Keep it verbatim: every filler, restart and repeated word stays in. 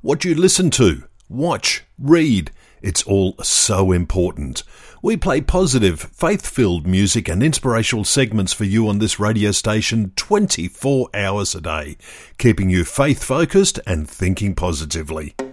what you listen to, watch, read. It's all so important. We play positive, faith-filled music and inspirational segments for you on this radio station twenty-four hours a day, keeping you faith-focused and thinking positively.